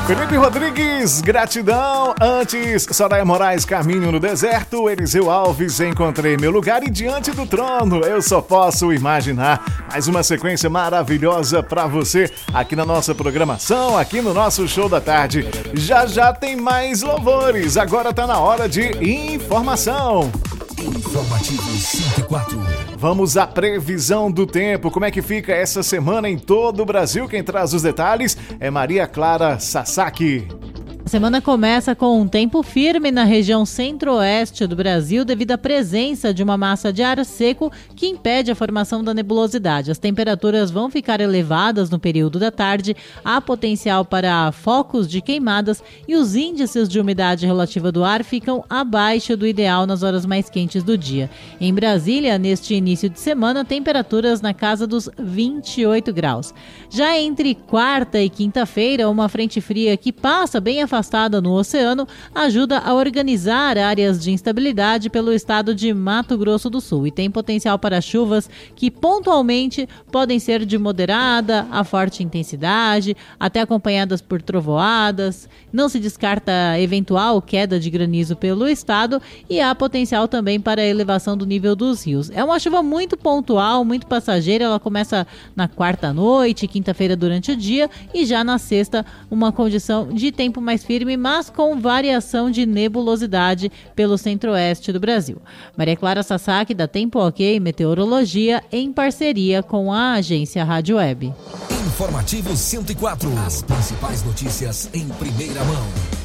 Felipe Rodrigues, gratidão. Antes, Soraya Moraes, Caminho no Deserto. Eliseu Alves, Encontrei Meu Lugar e Diante do Trono, Eu Só Posso Imaginar. Mais uma sequência maravilhosa pra você aqui na nossa programação, aqui no nosso Show da Tarde. Já já tem mais louvores. Agora tá na hora de informação. Informativo 104. Vamos à previsão do tempo. Como é que fica essa semana em todo o Brasil? Quem traz os detalhes é Maria Clara Sasaki. A semana começa com um tempo firme na região centro-oeste do Brasil devido à presença de uma massa de ar seco que impede a formação da nebulosidade. As temperaturas vão ficar elevadas no período da tarde, há potencial para focos de queimadas e os índices de umidade relativa do ar ficam abaixo do ideal nas horas mais quentes do dia. Em Brasília, neste início de semana, temperaturas na casa dos 28 graus. Já entre quarta e quinta-feira, uma frente fria que passa bem afastada no oceano ajuda a organizar áreas de instabilidade pelo estado de Mato Grosso do Sul e tem potencial para chuvas que pontualmente podem ser de moderada a forte intensidade, até acompanhadas por trovoadas. Não se descarta eventual queda de granizo pelo estado e há potencial também para a elevação do nível dos rios. É uma chuva muito pontual, muito passageira, ela começa na quarta noite, quinta-feira durante o dia e já na sexta uma condição de tempo mais firme, mas com variação de nebulosidade pelo centro-oeste do Brasil. Maria Clara Sasaki, da Tempo Ok Meteorologia, em parceria com a agência Rádio Web. Informativo 104. As principais notícias em primeira mão.